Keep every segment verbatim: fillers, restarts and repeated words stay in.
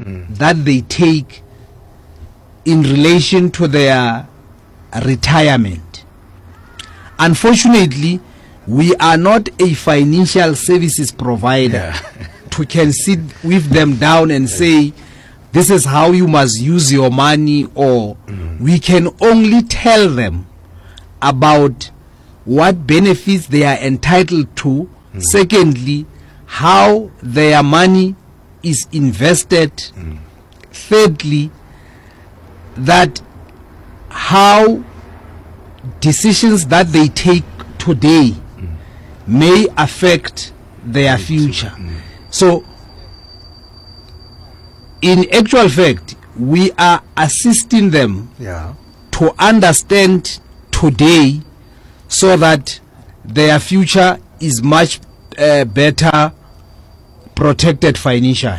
mm. that they take in relation to their retirement. Unfortunately, we are not a financial services provider Yeah. to can sit with them down and say, this is how you must use your money, or mm. we can only tell them about what benefits they are entitled to. Mm. Secondly, how their money is invested. Mm. Thirdly, that how decisions that they take today mm. may affect their future. Mm. So, in actual fact, we are assisting them Yeah. to understand today so that their future is much uh, better protected financially.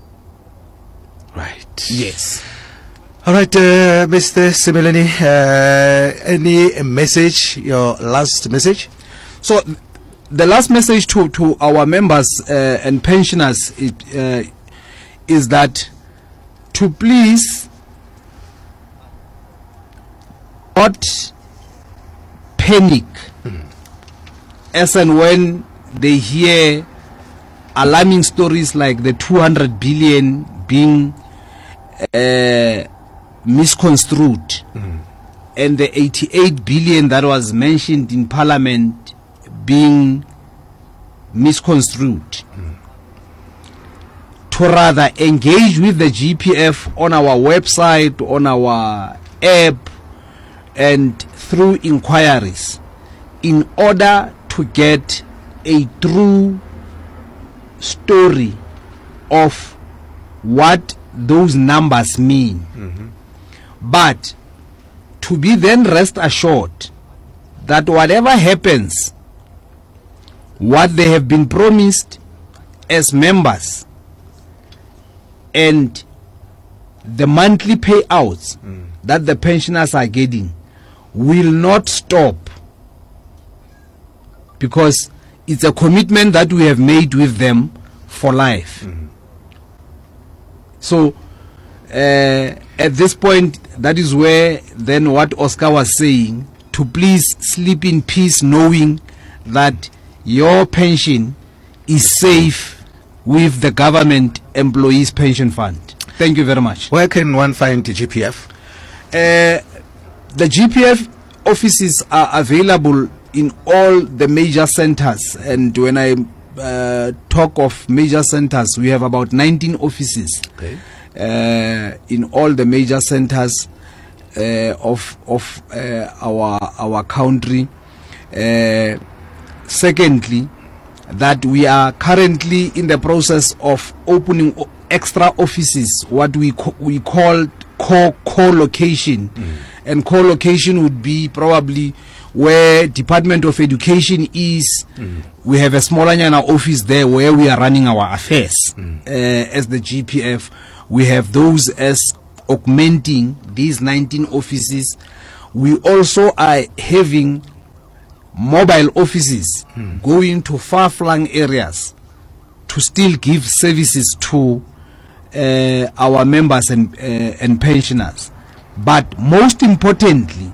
Right. Yes. All right, uh, Mister Simeleni, uh, any message, your last message? So, the last message to, to our members uh, and pensioners it, uh, is that to please not panic mm. as and when they hear alarming stories like the two hundred billion being uh, misconstrued mm. and the eighty-eight billion that was mentioned in Parliament being misconstrued. Mm. To rather engage with the G P F on our website, on our app, and through inquiries in order to get a true story of what those numbers mean. Mm-hmm. But to be then rest assured that whatever happens, what they have been promised as members and the monthly payouts mm. that the pensioners are getting will not stop, because it's a commitment that we have made with them for life. Mm. So uh, at this point, that is where then what Oscar was saying, to please sleep in peace knowing that your pension is safe with the government employees pension fund. Thank you very much. Where can one find the G P F? Uh, the G P F offices are available in all the major centers, and when I uh, talk of major centers, we have about nineteen offices Okay. uh, in all the major centers uh, of of uh, our our country. Uh, secondly, that we are currently in the process of opening o- extra offices, what we co- we call co- co-location. Mm. And co-location would be probably where Department of Education is. Mm. We have a smaller Nyana office there where we are running our affairs. Mm. Uh, as the G P F, we have those as augmenting these nineteen offices. We also are having mobile offices mm. going to far-flung areas to still give services to uh, our members and uh, and pensioners. But most importantly,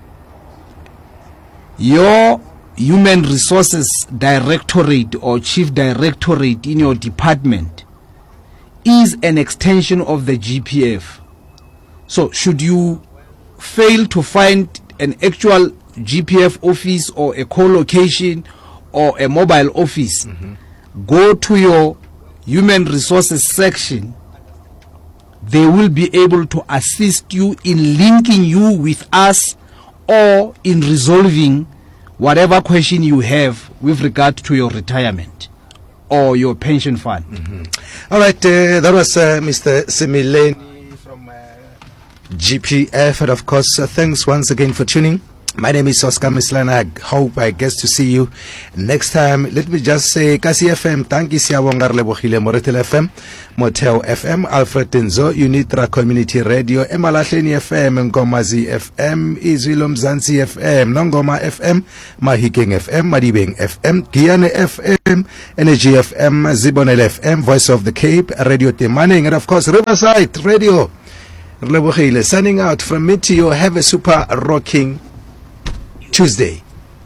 your human resources directorate or chief directorate in your department is an extension of the G P F. So should you fail to find an actual G P F office or a co-location or a mobile office, mm-hmm. go to your human resources section. They will be able to assist you in linking you with us or in resolving whatever question you have with regard to your retirement or your pension fund. Mm-hmm. All right, uh, that was uh, Mister Simeleni from uh, G P F, and of course, uh, thanks once again for tuning My name is Oscar Mislana. I hope I get to see you next time. Let me just say, Kasi F M, Tanki Siawongar Lebohile, Moretel F M, Motel F M, Alfred Tenzo, Unitra Community Radio, Emalahleni F M, Ngomazi F M, Izwilo Mzansi F M, Nongoma F M, Mahikeng F M, Madibeng F M, Guyane F M, Energy F M, Zibonel F M, Voice of the Cape, Radio Temaning, and of course Riverside Radio. Lebohile, signing out from me to you. Have a super rocking Tuesday.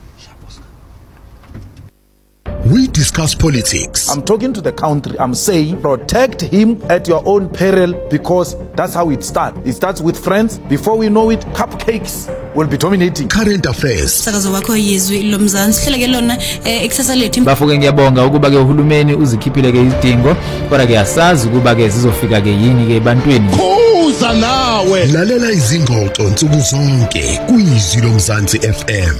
We discuss politics. I'm talking to the country. I'm saying protect him at your own peril, because that's how it starts. It starts with friends. Before we know it, cupcakes will be dominating. Current affairs. Sakazo wakho yizwi lomzansi hleleke lona eksasa lethu. Bafuke ngiyabonga ukuba ke uhulumeni uzikhiphile ke izidingo, kodwa ke asazi ukuba ke zizofika ke yini ke ebantwini. Kuza nawe. Lalela izingoxo nsuku zonke kuyizwi lomzansi F M.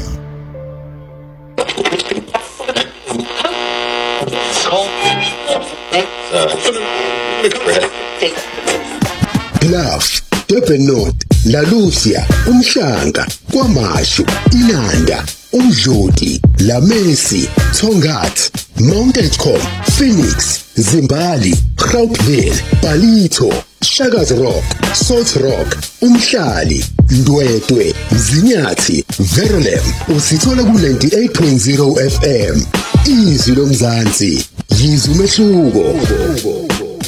Bluff, Durban North, La Lucia, Umhlanga, KwaMashu, Inanda, Umdloti, La Messi, Tongat, Mount Edgecombe, Phoenix, Zimbali, Gauteville, Palito, Shaga's Rock, Salt Rock, Umhlali, Ndwedwe, Mzinyathi, Verulam, usithola ku ninety-eight point zero F M. Izwi lomzansi, yizwi umehluko.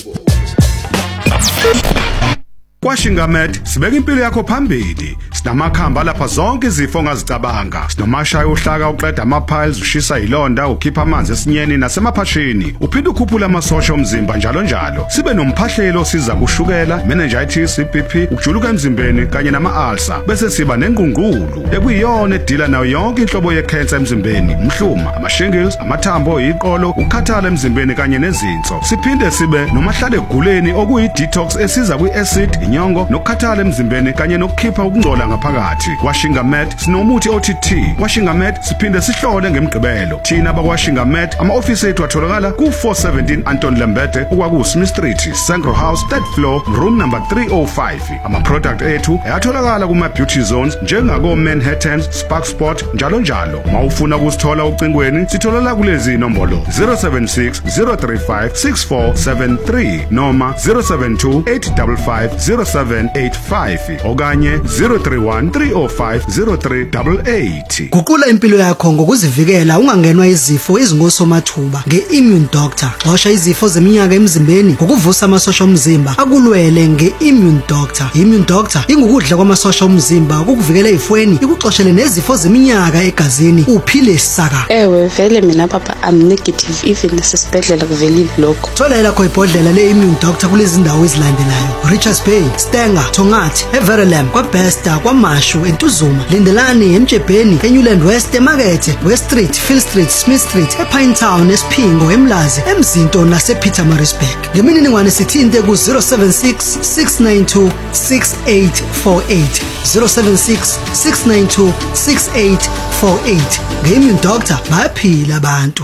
KwaShingamed sibeka impilo yakho phambili. Sinamakhamba lapha zonke izifo ongazicabanga. Sinomashaya uhlaka uqeda ama-piles, ushisa ilonda, ukhipha amanzi esinyeni nasemaphashini. Uphinde ukhuphula amasosha omzimba njalo njalo. Sibe nomphahlelo siza kushukela, meningitis, I B P, ukujuluka emzimbeni kanye nama-ulcer. Bese siba nengungulu ekuyiyona edila nayo yonke inhlobo ye-cancer emzimbeni, umhluma, ama-shingles, amathambo, iqolo, ukukhathala emzimbeni kanye nezinso. Siphinde sibe nomahlale eguleni okuyi-detox esiza kwi-acid, inyongo nokukhathala emzimbeni kanye nokukhipha ukungcola ngaphakathi. KwaShingamed sinomuthi O T T. KwaShingamed siphinde sihlole ngemigqibelo. Thina bakwaShingamed ama-office ethu atholakala ku four seventeen Anton Lembede okwaku Smith Street, Sangro House, third floor, room number three oh five. Ama-product ethu ayatholakala kuma-beauty zones njengako Manhattan, Spark Sport njalo njalo. Mawufuna kusithola ucingweni sitholala kulezi inombolo zero seven six zero three five six four seven three noma zero seven two eight five five zero seven eight five okanye zero three one three oh five zero three eight eight. Guqula impilo yakho ngokuzivikela ungangenwa izifo ezingosomathuba nge-Immune Doctor. Xosha izifo zeminyaka emzimbeni ngokuvusa amasosha omzimba akulwele nge-Immune Doctor. Immune Doctor ingukudla kwamasosha omzimba ukukuvikela ezifweni, ikuxoshele nezifo zeminyaka egazini uphile saka. Ewe vele mina papa I'm negative even nasesibhedlela kuvelile lokho. Thola elakho ibhodlela le-Immune Doctor kulezi ndawo ezilandelayo: Richards Bay, Stenger, Tongathi, Verulam, KwaBesta, KwaMashu, eNtuzuma, Lindelani, eMjebheni, eNewland West, eMakethe, West Street, Phil Street, Smith Street, ePinetown, eSphingo, eMlazi, eMzinto nasePietermaritzburg. Ngemininingwane sithinte ku zero seven six six nine two six eight four eight zero seven six six nine two six eight four eight. Nge-Immune Doctor bayaphila abantu.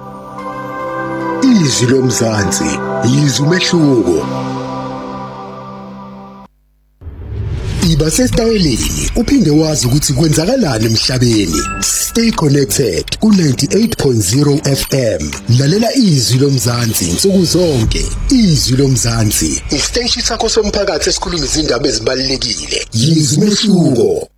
Izwi lomzansi, yizwi umehluko. Iba sesitayeleni uphinde wazi ukuthi kwenzakalani emhlabeni. Stay connected ku ninety-eight point zero F M. Lalela izwi lomzansi nsuku zonke. Izwi lomzansi, isiteshi sakho somphakathi esikhuluma izindaba ezibalulekile. Yizwi umehluko.